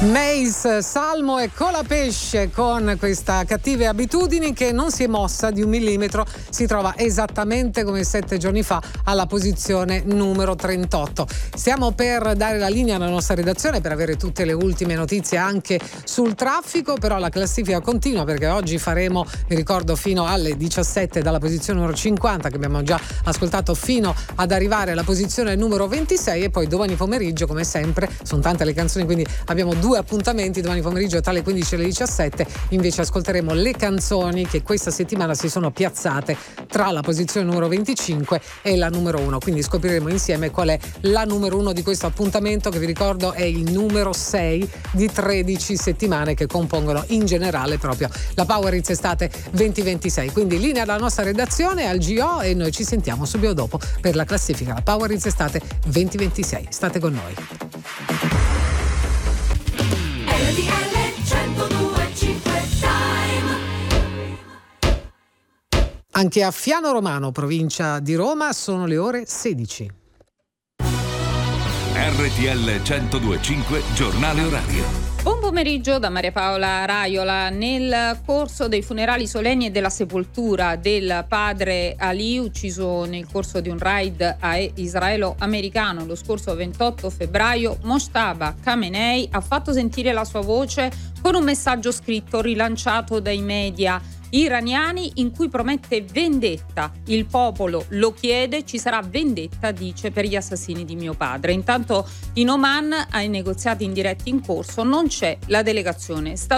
Mace, Salmo e Colapesce con questa Cattive abitudini che non si è mossa di un millimetro, si trova esattamente come 7 giorni fa alla posizione numero 38. Stiamo per dare la linea alla nostra redazione per avere tutte le ultime notizie anche sul traffico, però la classifica continua perché oggi faremo, vi ricordo, fino alle 17 dalla posizione numero 50 che abbiamo già ascoltato fino ad arrivare alla posizione numero 26 e poi domani pomeriggio come sempre, sono tante le canzoni quindi abbiamo due appuntamenti, domani pomeriggio tra le 15 e le 17 invece ascolteremo le canzoni che questa settimana si sono piazzate tra la posizione numero 25 e la numero 1, quindi scopriremo insieme qual è la numero 1 di questo appuntamento che vi ricordo è il numero 6 di 13 settimane che compongono in generale proprio la Power Hits Estate 2026, quindi linea alla nostra redazione al GO e noi ci sentiamo subito dopo per la classifica, la Power Hits Estate 2026, state con noi. Anche a Fiano Romano, provincia di Roma, sono le ore 16. RTL 102.5, giornale orario. Buon pomeriggio da Maria Paola Raiola. Nel corso dei funerali solenni e della sepoltura del padre Ali, ucciso nel corso di un raid israelo-americano lo scorso 28 febbraio, Mojtaba Khamenei ha fatto sentire la sua voce con un messaggio scritto rilanciato dai media iraniani in cui promette vendetta. Il popolo lo chiede, ci sarà vendetta, dice, per gli assassini di mio padre. Intanto in Oman, ai negoziati indiretti in corso, non c'è la delegazione statunitense